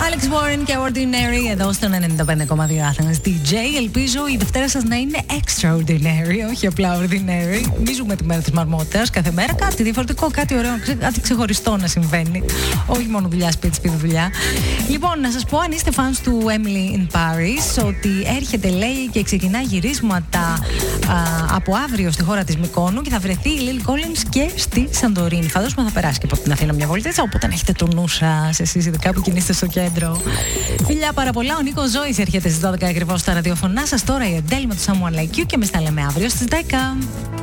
Alex Warren και Ordinary εδώ στο 95,2 Athens DJ. Ελπίζω η Δευτέρα σας να είναι extraordinary, όχι απλά ordinary. Μην ζούμε τη μέρα της μαρμότας κάθε μέρα. Κάτι διαφορετικό, κάτι ωραίο, κάτι ξεχωριστό να συμβαίνει. Όχι μόνο δουλειά, σπίτι, σπίτι, δουλειά. Λοιπόν, να σας πω, αν είστε fans του Emily in Paris, ότι έρχεται, λέει, και ξεκινά γυρίσματα από αύριο στη χώρα της Μυκόνου και θα βρεθεί η Lily Collins και στη Σαντορίνη. Φαντάζομαι θα περάσει και από την Αθήνα μια βολτίτσα, οπότε έχετε το νου σας, εσείς ειδικά που κινείστε στο κέντρο. Φιλιά πάρα πολλά. Ο Νίκος Ζώης έρχεται στις 12 ακριβώς στα ραδιοφωνά σας. Τώρα η Εντέλ με το Someone Like You και εμείς τα λέμε αύριο στις 10.